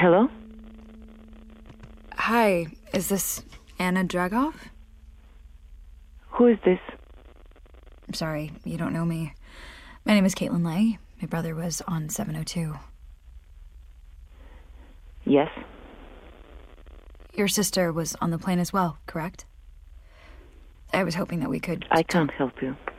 Hello? Hi, is this Anna Dragov? Who is this? I'm sorry, you don't know me. My name is Caitlin Lay. My brother was on 702. Yes. Your sister was on the plane as well, correct? I was hoping that we could... I can't help you.